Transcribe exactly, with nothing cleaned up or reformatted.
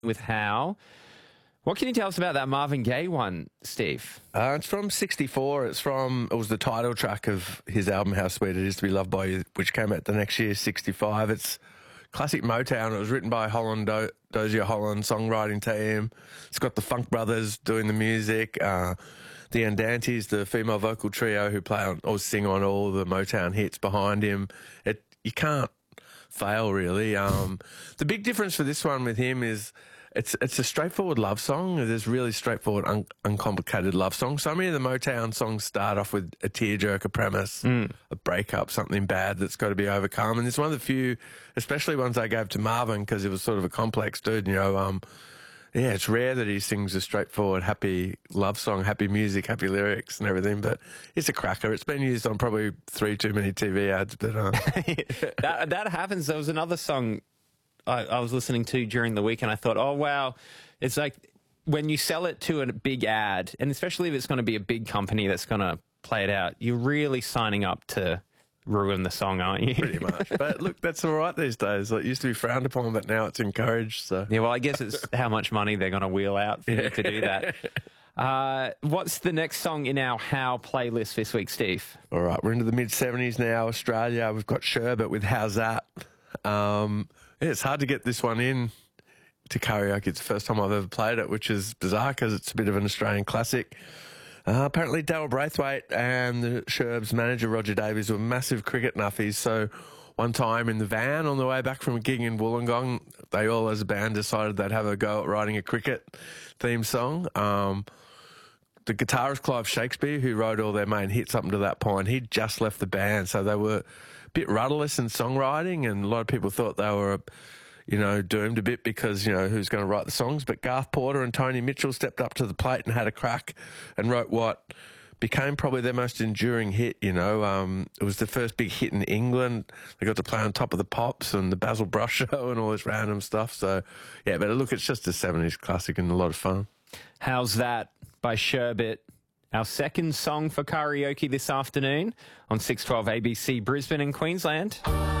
with How. What can you tell us about that Marvin Gaye one, Steve? Uh, it's from sixty-four. It's from, it was the title track of his album, How Sweet It Is to Be Loved By You, which came out the next year, sixty-five. It's classic Motown. It was written by Holland, Do- Dozier Holland, songwriting team. It's got the Funk Brothers doing the music. Uh, the Andantes, the female vocal trio who play on, or sing on all the Motown hits behind him. It You can't fail, really. Um, the big difference for this one with him is It's it's a straightforward love song. There's really straightforward, un- uncomplicated love songs. So many of the Motown songs start off with a tearjerker premise, mm. a breakup, something bad that's got to be overcome. And it's one of the few, especially ones I gave to Marvin because he was sort of a complex dude. You know, um, yeah, it's rare that he sings a straightforward, happy love song, happy music, happy lyrics and everything. But it's a cracker. It's been used on probably three too many T V ads. But uh. that that happens. There was another song I, I was listening to during the week and I thought, oh, wow, it's like when you sell it to a big ad, and especially if it's going to be a big company that's going to play it out, you're really signing up to ruin the song, aren't you? Pretty much. But look, that's all right these days. It used to be frowned upon, but now it's encouraged. So yeah, well, I guess it's how much money they're going to wheel out for yeah. you to do that. Uh, what's the next song in our How playlist this week, Steve? All right, we're into the mid-seventies now, Australia. We've got Sherbet with How's That? Um... Yeah, it's hard to get this one in to karaoke. It's the first time I've ever played it, which is bizarre because it's a bit of an Australian classic. Uh, apparently, Daryl Braithwaite and the Sherb's manager, Roger Davies, were massive cricket nuffies. So one time in the van on the way back from a gig in Wollongong, they all as a band decided they'd have a go at writing a cricket theme song. Um, the guitarist Clive Shakespeare, who wrote all their main hits up to that point, he'd just left the band, so they were a bit rudderless in songwriting, and a lot of people thought they were, you know, doomed a bit because, you know, who's going to write the songs? But Garth Porter and Tony Mitchell stepped up to the plate and had a crack and wrote what became probably their most enduring hit, you know. Um, it was the first big hit in England. They got to play on Top of the Pops and the Basil Brush Show and all this random stuff. So, yeah, but look, it's just a seventies classic and a lot of fun. How's That by Sherbet, our second song for karaoke this afternoon on six twelve A B C Brisbane and Queensland.